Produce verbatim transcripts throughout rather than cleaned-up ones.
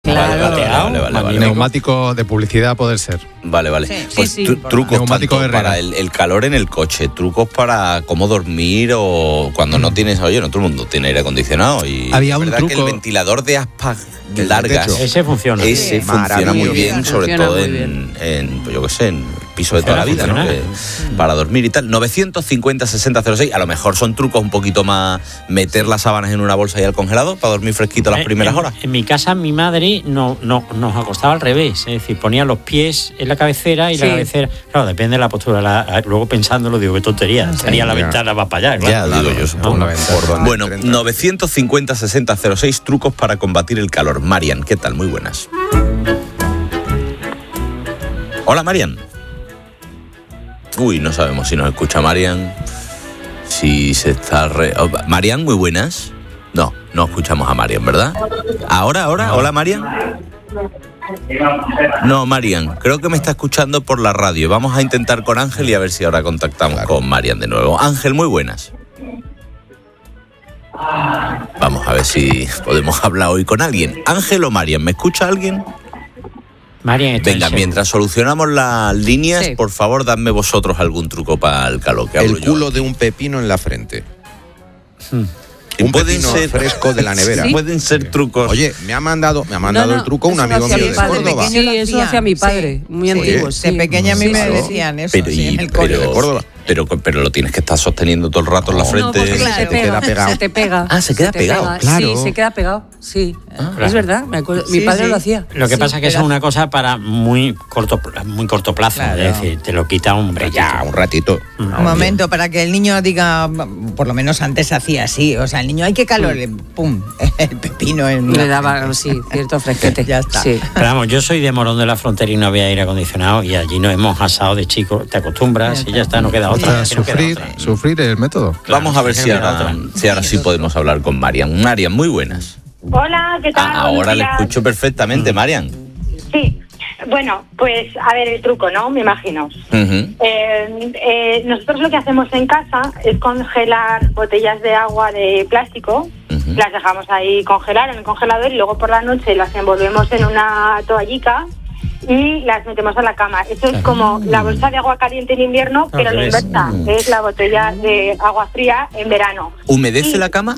Claro. Vale, vale, vale, vale, vale. Neumático de publicidad poder ser. Vale, vale. Sí, Pues sí, sí. tru- trucos Neumático tanto Herrera. para el, el calor en el coche, trucos para cómo dormir o cuando no tienes, oye, no todo el mundo tiene aire acondicionado y Había la un verdad truco- que el ventilador de aspas El de largas, techo. Ese funciona. ese Sí. funciona muy Maravilloso. bien, sobre Funciona todo muy en, bien. en, pues yo qué sé, en el piso de toda la vida, Funciona, ¿no? funciona. Que- para dormir y tal. novecientos cincuenta sesenta cero seis, a lo mejor son trucos un poquito más meter las sábanas en una bolsa y al congelador para dormir fresquito las Eh, primeras en, horas. En mi casa, mi madre no, no, nos acostaba al revés. Es decir, ponía los pies en la cabecera y Sí. la cabecera. Claro, depende de la postura. La- luego pensándolo, digo, qué tontería. Estaría la ya. ventana va para allá. Ya, Claro. digo yo, supongo. Una ventana. Por donde Bueno, entra. novecientos cincuenta sesenta cero seis, trucos para combatir el calor. Marian, ¿qué tal? Muy buenas. Hola, Marian. Uy, no sabemos si nos escucha Marian. Si se está... Re... oh, Marian, muy buenas. No, no escuchamos a Marian, ¿verdad? ¿Ahora, ahora? Hola, Marian. No, Marian, creo que me está escuchando por la radio. Vamos a intentar con Ángel y a ver si ahora contactamos Claro. con Marian de nuevo. Ángel, muy buenas. Vamos a ver si podemos hablar hoy con alguien. Ángel o Marian, ¿me escucha alguien? Marian, está Venga, en serio. mientras solucionamos las líneas, Sí. por favor, dadme vosotros algún truco para el calor, que hablo El yo. culo de un pepino en la frente. Y Un pueden pepino ser fresco de la nevera. ¿Sí? Pueden ser trucos. Oye, me ha mandado, me ha mandado No, no, el truco un eso amigo lo hacía mío mi de padre, Córdoba. pequeño. Sí, lo eso hacían. hacía mi padre, Sí. muy Sí. antiguo. Sí. De pequeña a mí Sí, me sí. decían eso, pero, sí, y- en el cole. de pero, Córdoba. pero, pero lo tienes que estar sosteniendo todo el rato en la No, frente. No, porque Claro. se te Se queda pega, pegado. se te pega. Ah, se queda te pegado, pega. claro. Sí, se queda pegado, sí. claro. Es verdad, me acuerdo. Mi Sí, padre sí. lo hacía. Lo que Sí. pasa es que eso es pero- una cosa para muy corto, muy corto plazo. Claro. Es decir, te lo quita un Hombre, ya, ratito. un ratito. Un momento, para que el niño diga, por lo menos antes se hacía así, o sea, el niño, hay que calor, le- pum, el pepino en Le la daba, frente. sí, cierto fresquete. Ya está. Sí. Pero vamos, yo soy de Morón de la Frontera y no había aire acondicionado y allí nos hemos asado de chicos. Te acostumbras y ya está, no queda otra. Para que no queda sufrir, otra. sufrir el método. Claro, Vamos a ver sí, si no queda ahora, otra. si ahora sí podemos hablar con Marian. Marian, muy buenas. Hola, ¿qué tal? Ah, ahora Buenos le días. escucho perfectamente, Marian. Sí, bueno, pues a ver el truco, ¿no? Me imagino. Ujú. Eh, eh, nosotros lo que hacemos en casa es congelar botellas de agua de plástico, Ujú. las dejamos ahí congelar en el congelador y luego por la noche las envolvemos en una toallica y las metemos a la cama. Eso es como la bolsa de agua caliente en invierno, pero la revés. inversa, es la botella de agua fría en verano. ¿Humedece Y- la cama?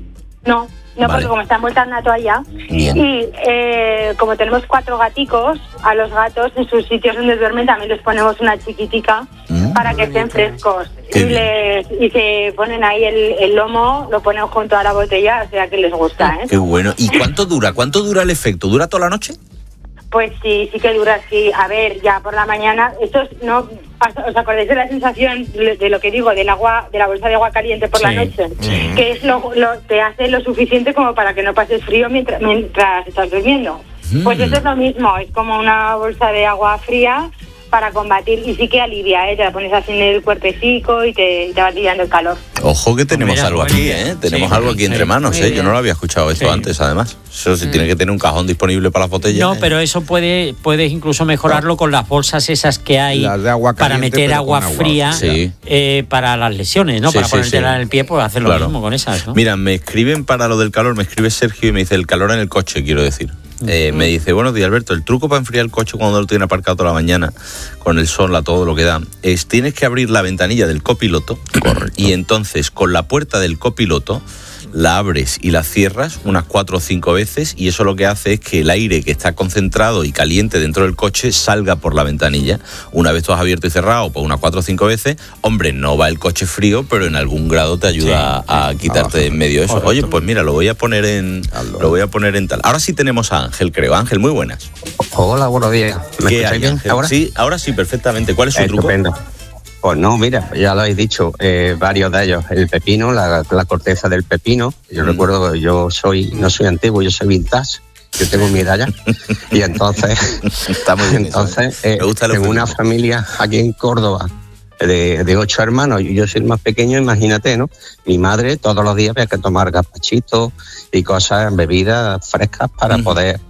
No, no, Vale. porque como está envuelta en una toalla. Bien. Y eh, como tenemos cuatro gaticos, a los gatos en sus sitios donde duermen también les ponemos una chiquitica Mm. para que estén frescos. Qué Y, bien. les, y se ponen ahí el, el lomo, lo ponen junto a la botella, o sea que les gusta, ¿eh? Qué bueno. ¿Y cuánto dura? ¿Cuánto dura el efecto? ¿Dura toda la noche? Pues sí, sí que dura así. A ver, ya por la mañana, esto es, no, ¿os acordáis de la sensación de de lo que digo, del agua, de la bolsa de agua caliente por la Sí, noche? sí. Que es lo, lo, te hace lo suficiente como para que no pases frío mientras, mientras estás durmiendo. Mm. Pues eso es lo mismo, es como una bolsa de agua fría para combatir, y sí que alivia, ¿eh? Te la pones así en el cuerpecico y te, y te va aliviando el calor. Ojo que tenemos Mira, algo buena aquí, idea. ¿eh? Tenemos Sí, algo aquí sí. entre manos, Muy ¿eh? Yo bien. no lo había escuchado esto Sí. antes, además. Eso sí tiene que tener un cajón disponible para las botellas. No, ¿eh? pero eso puede puedes incluso mejorarlo con las bolsas esas que hay Las de agua para caliente, meter pero agua con agua. fría Sí. eh, para las lesiones, ¿no? Sí, para sí, ponértela sí. en el pie, pues hacer lo Claro. mismo con esas, ¿no? Mira, me escriben para lo del calor, me escribe Sergio y me dice el calor en el coche, quiero decir. Eh, me dice, buenos días, Alberto, el truco para enfriar el coche cuando lo tiene aparcado toda la mañana, con el sol, a todo lo que da, es tienes que abrir la ventanilla del copiloto. Correcto. Y entonces con la puerta del copiloto la abres y la cierras unas cuatro o cinco veces, y eso lo que hace es que el aire que está concentrado y caliente dentro del coche salga por la ventanilla. Una vez tú has abierto y cerrado, pues unas cuatro o cinco veces, hombre, no va el coche frío, pero en algún grado te ayuda Sí, a, a quitarte de en medio eso. Correcto. Oye, pues mira, lo voy a poner en Hazlo. lo voy a poner en tal. Ahora sí tenemos a Ángel, creo. Ángel, muy buenas. Hola, buenos días. ¿Me ¿Qué escucháis hay, bien Ángel? ahora? Sí, ahora sí, perfectamente. ¿Cuál es su truco? Estupendo. Pues no, mira, ya lo habéis dicho, eh, varios de ellos. El pepino, la, la corteza del pepino. Yo Mm. recuerdo que yo soy, no soy antiguo, yo soy vintage. Yo tengo mi edad ya. Y entonces, Está muy bien eso, entonces ¿eh? eh, Me gusta lo en una pepino. familia aquí en Córdoba de, de ocho hermanos, y yo soy el más pequeño, imagínate, ¿no? Mi madre todos los días había que tomar gazpachitos y cosas, bebidas frescas para Ujú. poder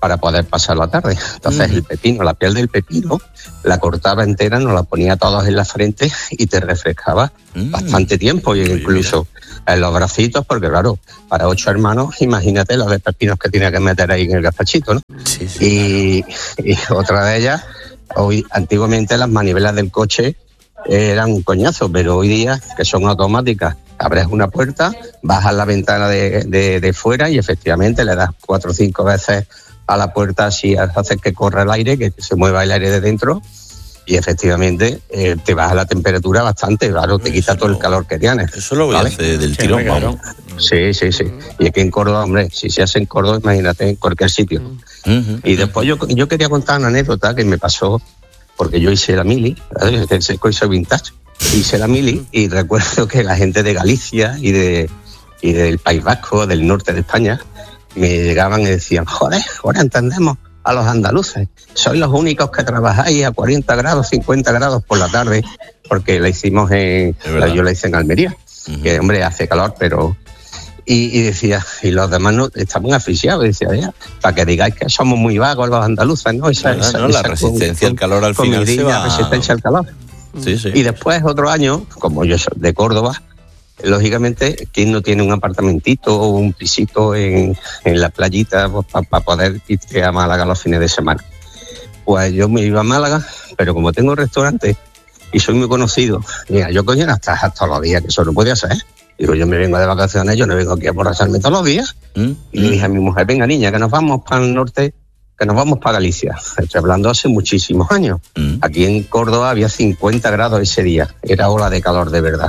para poder pasar la tarde. Entonces el pepino, la piel del pepino, la cortaba entera, nos la ponía todos en la frente y te refrescaba mm. bastante tiempo, y incluso en los bracitos, porque claro, para ocho hermanos, imagínate los de pepinos que tenía que meter ahí en el gazpachito, ¿no? Sí, sí, y, claro. y otra de ellas, hoy antiguamente las manivelas del coche eran un coñazo, pero hoy día, que son automáticas, abres una puerta, bajas la ventana de, de, de fuera y efectivamente le das cuatro o cinco veces a la puerta, así haces que corra el aire, que se mueva el aire de dentro, y efectivamente eh, te baja la temperatura bastante, claro, te quita eso todo no, el calor que tienes. Eso lo voy ¿vale? a hacer del tirón, sí, vamos. Sí, sí, sí. Y aquí en Córdoba, hombre, si se hace en Córdoba, imagínate en cualquier sitio. Uh-huh. Y después yo, yo quería contar una anécdota que me pasó, porque yo hice la mili, ¿vale? Soy vintage, hice la mili y recuerdo que la gente de Galicia y de y del País Vasco, del norte de España, me llegaban y decían, joder, ahora entendemos a los andaluces, sois los únicos que trabajáis a cuarenta grados, cincuenta grados por la tarde, porque la hicimos en, yo la hice en Almería, uh-huh. que hombre hace calor, pero... Y, y decía, y los demás no, estaban asfixiados, decía, ya, para que digáis que somos muy vagos los andaluces, ¿no? Esa, no, esa, no, esa la resistencia al calor al final se va... resistencia al calor. Sí, sí. Y después, otro año, como yo soy de Córdoba, lógicamente, ¿quién no tiene un apartamentito o un pisito en, en la playita pues, para pa poder irte a Málaga los fines de semana? Pues yo me iba a Málaga, pero como tengo restaurante y soy muy conocido, mira, yo coño hasta, hasta los días, que eso no podía hacer. Digo, yo me vengo de vacaciones, yo no vengo aquí a borracharme todos los días. ¿Mm? Y le dije a mi mujer, venga niña, que nos vamos para el norte, que nos vamos para Galicia. Estoy hablando hace muchísimos años. ¿Mm? Aquí en Córdoba había cincuenta grados ese día, era ola de calor de verdad.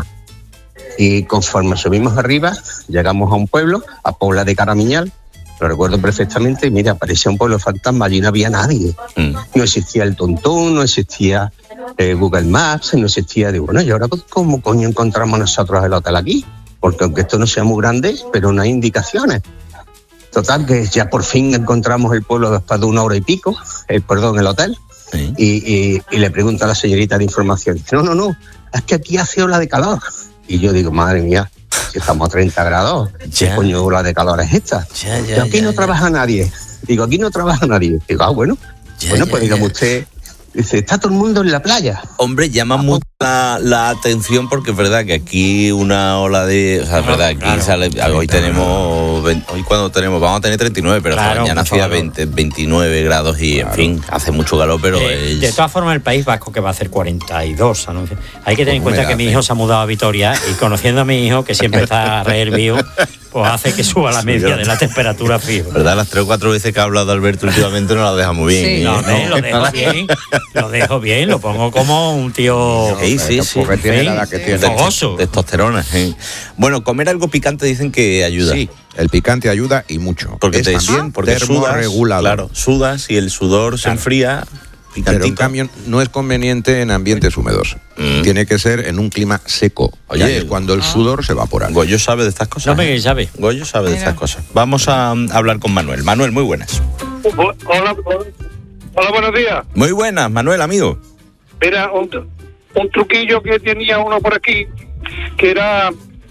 Y conforme subimos arriba, llegamos a un pueblo, a Pobla de Caramiñal, lo recuerdo perfectamente, y mira, parecía un pueblo fantasma, allí no había nadie. Mm. No existía el Tontón, no existía eh, Google Maps, no existía, digo, bueno, ¿y ahora cómo coño encontramos nosotros el hotel aquí? Porque aunque esto no sea muy grande, pero no hay indicaciones. Total, que ya por fin encontramos el pueblo después de una hora y pico, eh, perdón, el hotel, sí. y, y, y le pregunto a la señorita de información, no, no, no, es que aquí hace ola de calor. Y yo digo, madre mía, si estamos a treinta grados, ¿qué coño ola de calor es esta? Ya, ya, aquí ya, no ya. trabaja nadie. Digo, aquí no trabaja nadie. Digo, ah, bueno, ya, bueno, pues ya, dígame ya. usted, dice, está todo el mundo en la playa. Hombre, llama mucho la, la atención porque es verdad que aquí una ola de... O sea, es verdad, aquí claro, sale, hoy tenemos... Hoy cuando tenemos, vamos a tener treinta y nueve, pero claro, mañana hacía veinte, veintinueve grados y, claro. en fin, hace mucho calor, pero eh, es... De todas formas, el País Vasco que va a hacer cuarenta y dos, anuncia. Hay que tener en cuenta que mi hijo se ha mudado a Vitoria y conociendo a mi hijo, que siempre está reír mío, pues hace que suba la media sí, de la temperatura fijo. ¿Verdad? Las tres o cuatro veces que ha hablado Alberto últimamente no la deja muy bien. Sí, no, no, lo dejo bien, lo dejo bien, lo pongo como un tío... Sí, sí, sí. Porque tiene la edad que tiene. Fogoso. Testosterona. Sí. Bueno, comer algo picante dicen que ayuda. Sí, el picante ayuda y mucho. Porque es te también porque sudas, claro, sudas y el sudor claro. se enfría. Picantito. Pero en cambio no es conveniente en ambientes húmedos. Mm. Tiene que ser en un clima seco. Oye, ya es cuando el sudor se evapora. Goyo sabe de estas cosas. No me sabe. Goyo sabe de estas cosas. Vamos a um, hablar con Manuel. Manuel, muy buenas. Hola, hola, buenos días. Muy buenas, Manuel, amigo. Mira, un, un truquillo que tenía uno por aquí, que era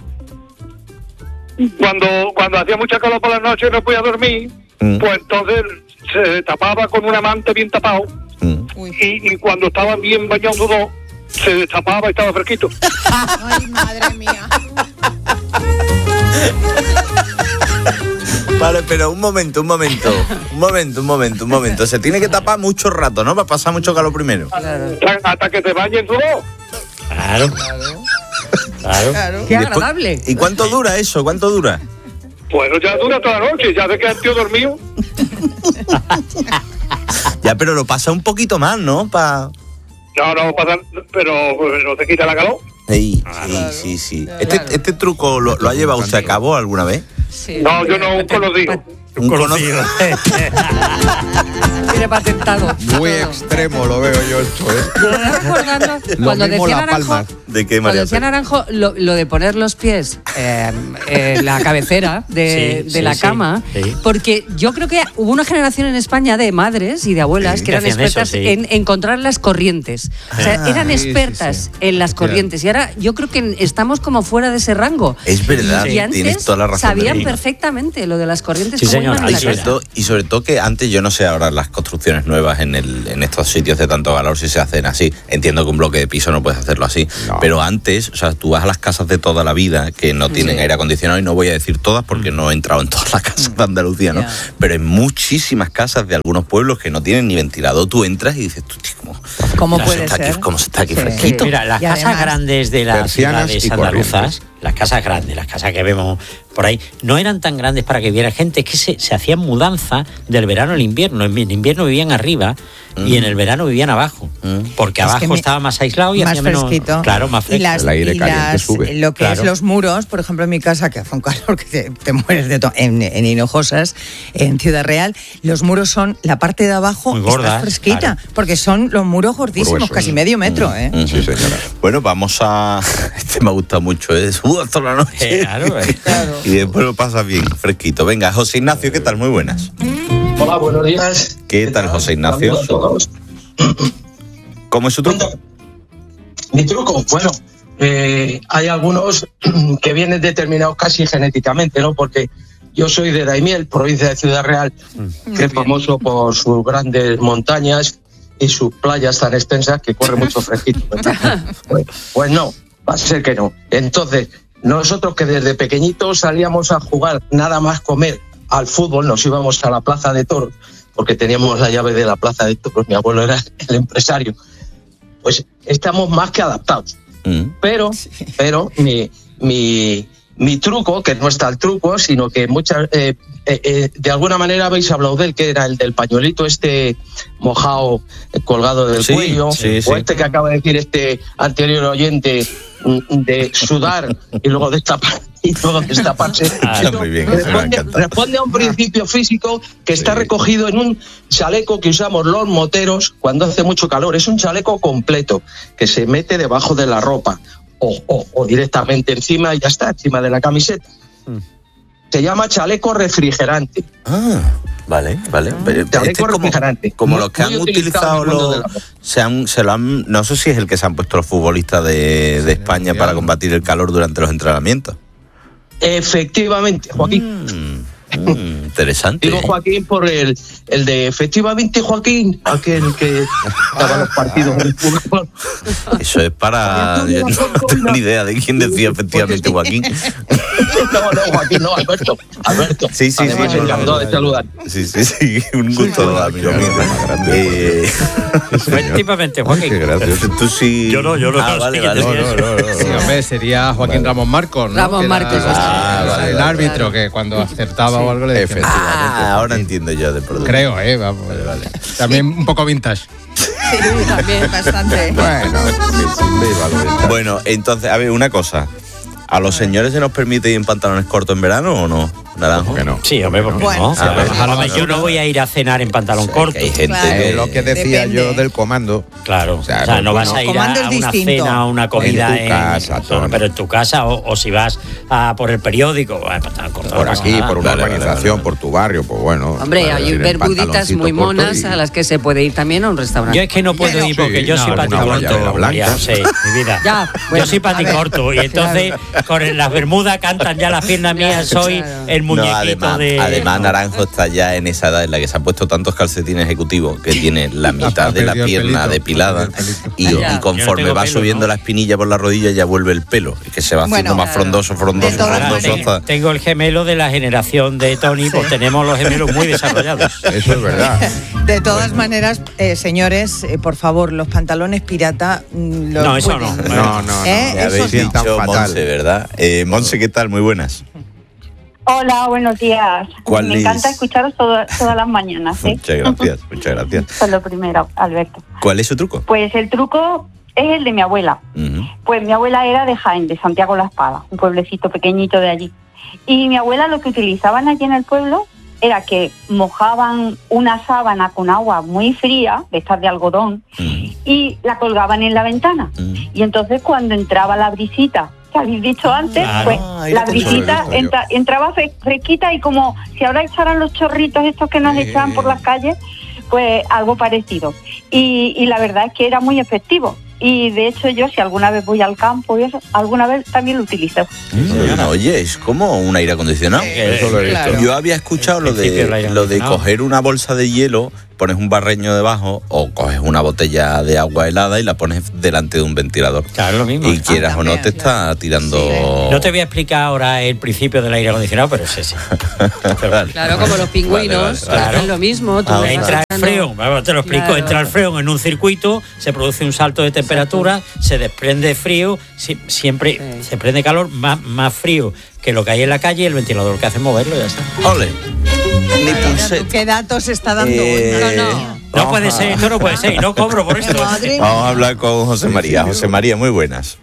cuando cuando hacía mucha calor por la noche y no podía dormir, mm. pues entonces se tapaba con una manta bien tapado. Mm. Y, y cuando estaba bien bañado todo, se destapaba y estaba fresquito. Ay, madre mía. Vale, pero un momento, un momento, un momento, un momento, un momento. Se tiene que tapar mucho rato, ¿no? Para pasar mucho calor primero. Claro. Hasta que se bañe en sudor. Claro. Claro. Claro. Qué agradable. ¿Y cuánto dura eso? ¿Cuánto dura? Bueno, ya dura toda la noche, ya se queda el tío dormido. Ya, pero lo pasa un poquito más, ¿no? Pa... No, no pasa, pero no se quita la calor. Sí, sí, sí, sí. Este, este truco lo, lo ha llevado usted a cabo alguna vez. Sí. No, yo no, un conocido. Un conocido. tiene patentado. Muy extremo lo veo yo esto, ¿eh? Me estaba acordando cuando decía Naranjo, ¿De qué, cuando María? decía Naranjo lo, lo de poner los pies eh, en la cabecera de, Sí, de sí, la sí, cama, sí. porque yo creo que hubo una generación en España de madres y de abuelas Sí, que eran que hacían expertas eso, sí. en encontrar las corrientes. O sea, Ah, eran sí, sí, expertas sí. en las corrientes. Y ahora yo creo que estamos como fuera de ese rango. Es verdad, Y tienes antes toda la razón. sabían del mundo. perfectamente lo de las corrientes. Sí, cómo señora. iban en Y la sobre, casa. todo, y sobre todo que antes, yo no sé ahora las construcciones nuevas en, el, en estos sitios de tanto valor si se hacen así. Entiendo que un bloque de piso no puedes hacerlo así. No. Pero antes, o sea, tú vas a las casas de toda la vida que no tienen Sí. aire acondicionado, y no voy a decir todas porque no he entrado en todas las casas de Andalucía, ¿no? Ya. Pero en muchísimas casas de algunos pueblos que no tienen ni ventilador, tú entras y dices, tú, tío, ¿cómo, ¿Cómo cómo puede se está ser? aquí, cómo se está aquí Sí. fresquito? Mira, las Y casas además, grandes de las persianas ciudades y andaluzas, corrientes. las casas grandes, las casas que vemos por ahí, no eran tan grandes para que viera gente, es que se, se hacían mudanza del verano al invierno. En invierno vivían arriba Mm. y en el verano vivían abajo, Mm. porque Es que abajo me- estaba más aislado y más hacía menos, fresquito. claro, más Y fresco. las, El aire y caliente las- sube. lo que Claro. es los muros, por ejemplo, en mi casa, que hace un calor que te, te mueres de todo, en, en Hinojosas, en Ciudad Real, los muros son, la parte de abajo Muy está gordas, fresquita, claro. porque son los muros gordísimos, Gruesos. casi medio metro, ¿eh? Mm. Sí, señora. Bueno, vamos a... Este me ha gustado mucho, ¿eh? Sudas toda la noche. Claro, eh. Y después lo pasas bien, fresquito. Venga, José Ignacio, ¿qué tal? Muy buenas. Hola, buenos días. ¿Qué tal, José Ignacio? Saludos a todos. ¿Cómo es su truco? Mi truco, bueno, eh, hay algunos que vienen determinados casi genéticamente, ¿no? Porque yo soy de Daimiel, provincia de Ciudad Real, que es famoso por sus grandes montañas y sus playas tan extensas que corre mucho fresquito. Pues, pues no, va a ser que no. Entonces, nosotros que desde pequeñitos salíamos a jugar nada más comer al fútbol, nos íbamos a la plaza de toros, porque teníamos la llave de la plaza de toros, mi abuelo era el empresario, pues estamos más que adaptados. Mm. Pero, pero mi, mi, mi truco, que no está el truco, sino que muchas, eh, eh, eh, de alguna manera habéis hablado de él, que era el del pañuelito este mojado, eh, colgado del Sí, cuello, sí, o sí. este que acaba de decir este anterior oyente, mm, de sudar y luego destapar y luego destaparse. Ah, Eso muy bien, eso me ha responde, encantado. responde a un principio físico que está Sí. recogido en un chaleco que usamos los moteros cuando hace mucho calor. Es un chaleco completo que se mete debajo de la ropa o, o, o directamente encima y ya está, encima de la camiseta. Se llama chaleco refrigerante. Ah, vale, vale. Pero Chaleco este es como, refrigerante. como Muy- los que muy han utilizado utilizado en el mundo los... de la moda. Se han, se lo han, no sé si es el que se han puesto los futbolistas de, de España mundial. para combatir el calor durante los entrenamientos. Efectivamente, Joaquín. Mm, mm, interesante. Digo Joaquín por el, el de efectivamente Joaquín, aquel que daba los partidos del fútbol. Eso es para... Yo no tengo ni idea de quién decía efectivamente Joaquín. No, no, Joaquín, no, Alberto. Alberto. Sí, sí, Además, sí, no, encantado no, de no. saludar. Sí, sí, sí, un gusto, amigo mío. Eh, Efectivamente, Joaquín. Qué gracioso. tú sí... Yo no, yo no, Ah, no vale, sé vale. quién decía eso. Sí, hombre, sería Joaquín Ramón Marcos, ¿no? Ramón Que era- Marcos, Ah, el vale, vale, árbitro que cuando acertaba o algo le decía. Ah, ahora entiendo yo de producto. Creo, ¿eh? Vamos. También un poco vintage. Sí, también bastante. Bueno, viva lo vintage. Bueno, entonces, a ver, una cosa. ¿A los señores se nos permite ir en pantalones cortos en verano o no? Naranjo. ¿Por qué no? Sí, hombre, ¿por qué Bueno, no? sí, A ver, bueno, a ver, bueno, yo no voy a ir a cenar en pantalón Sí, corto. que hay gente Claro. que... Es lo que decía Depende. yo del comando. Claro, O o sea, sea, no pues, vas a ir comando a, es a una distinto. cena o una comida En tu casa, no, Tony. pero en tu casa o, o si vas a por el periódico, bueno, pantalón corto, no Por pasa aquí, nada. por una Vale, vale, urbanización, vale. por tu barrio, pues bueno. Hombre, vale, hay ir en bermuditas pantaloncito muy corto monas y- a las que se puede ir también a un restaurante. Yo es que no puedo Bueno, ir porque sí, yo no, soy alguna paticorto, guayabera blanca. María, sí, mi vida. Ya, bueno, yo soy a ver, paticorto y entonces con las bermudas cantan ya las piernas mías, soy Claro. el muñequito No, además, de... además Naranjo está ya en esa edad en la que se ha puesto tantos calcetines ejecutivos que tiene la mitad Ha de la perdido el pierna pelito, depilada ha perdido el y, pelito. y Ya. conforme Yo no tengo va pelo, subiendo ¿no? la espinilla por la rodilla ya vuelve el pelo y que se va haciendo Bueno, más claro. frondoso, frondoso, De todas frondoso. maneras. hasta- Tengo el gemelo de la generación de Tony, pues tenemos los gemelos muy desarrollados. Eso es verdad. De todas maneras, eh, señores, eh, por favor, los pantalones pirata. mm, los No, eso pueden- no. No, no, no. ¿Eh? Me Eso habéis sí. sientan dicho fatal. Monse, ¿verdad? Eh, Monse, ¿qué tal? Muy buenas. Hola, buenos días. ¿Cuál Me es? encanta escucharos todo- todas las mañanas. ¿eh? Muchas gracias, muchas gracias. Eso es lo primero, Alberto. ¿Cuál es su truco? Pues el truco es el de mi abuela. Ujú. Pues mi abuela era de Jaén, de Santiago la Espada, un pueblecito pequeñito de allí. Y mi abuela lo que utilizaban allí en el pueblo era que mojaban una sábana con agua muy fría, de estas de algodón, mm. y la colgaban en la ventana. Mm. Y entonces cuando entraba la brisita, que habéis dicho antes, claro. pues ah, la brisita entra, entraba fresquita y como si ahora echaran los chorritos estos que nos eh. echan por las calles, pues algo parecido. Y, y la verdad es que era muy efectivo. Y de hecho yo, si alguna vez voy al campo y eso, alguna vez también lo utilizo. Mm, oye, es como un aire acondicionado. Eh, eso lo he claro. Yo había escuchado lo de, lo de coger una bolsa de hielo, pones un barreño debajo o coges una botella de agua helada y la pones delante de un ventilador. Claro, lo mismo. Y quieras ah, también, o no te claro. está tirando... Sí. No te voy a explicar ahora el principio del aire acondicionado, pero sí, sí. Pero, claro, como los pingüinos, vale, vale, vale. Claro. Es lo mismo. Tú ah, entra el freón, te lo explico, claro. entra el freón en un circuito, se produce un salto de temperatura, exacto. se desprende frío, si, siempre sí. se prende calor, más, más frío que lo que hay en la calle, y el ventilador que hace moverlo, ya está. ¡Ole! Ni ¿Qué datos está dando? Eh, no, no. No puede ser, esto no puede ser, y no cobro por esto. Vamos a hablar con José María. José María, muy buenas.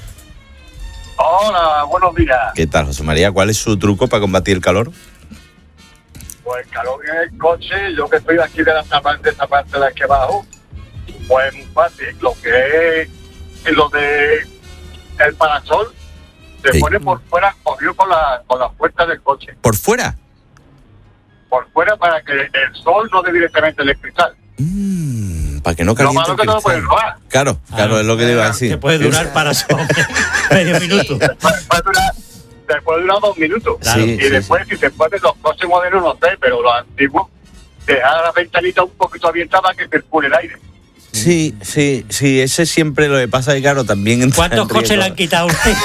Hola, buenos días. ¿Qué tal, José María? ¿Cuál es su truco para combatir el calor? Pues el calor en el coche, yo que estoy aquí de esta parte, de esta parte de aquí abajo, pues muy fácil. Lo que es lo de el parasol, se sí. pone por fuera, cogido con la, con las puertas del coche. ¿Por fuera? Por fuera para que el sol no dé directamente el cristal. Mm, para que no caliente. Lo malo que no lo puedes robar. Claro, claro, ah, es lo que te iba a decir. Te puede durar para sol medio minuto. Te puede durar, te puede durar dos minutos. Claro, y sí, después, sí. si se puede, los coches modernos no sé, pero los antiguos, dejar la ventanita un poquito abierta para que circule el aire. Sí, sí, sí, ese siempre lo que pasa y claro, también entra ¿Cuántos coches le han quitado a usted?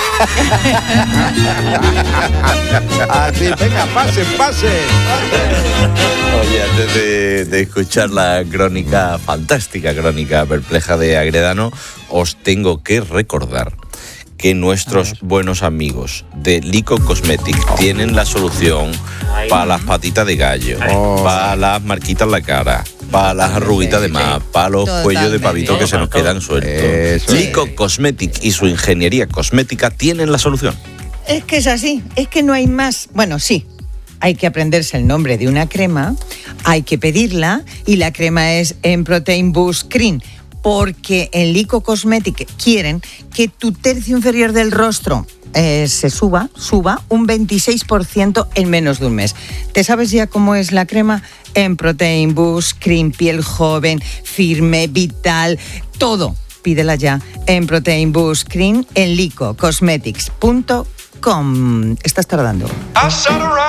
Así, venga, pase, pase. Oye, antes de, de escuchar la crónica, fantástica crónica perpleja de Agredano, os tengo que recordar que nuestros buenos amigos de Lico Cosmetic oh. tienen la solución Ay. para las patitas de gallo, oh. para las marquitas en la cara, para las arruguitas de más, para los Totalmente. cuellos de pavito que se nos quedan sueltos. Eso Lico es. Cosmetic y su ingeniería cosmética tienen la solución. Es que es así, es que no hay más. Bueno, sí, hay que aprenderse el nombre de una crema, hay que pedirla y la crema es en Protein Boost Cream. Porque en Lico Cosmetic quieren que tu tercio inferior del rostro eh, se suba, suba un veintiséis por ciento en menos de un mes. ¿Te sabes ya cómo es la crema? En Protein Boost Cream, piel joven, firme, vital, todo. Pídela ya en Protein Boost Cream en lico cosmetics punto com. Estás tardando.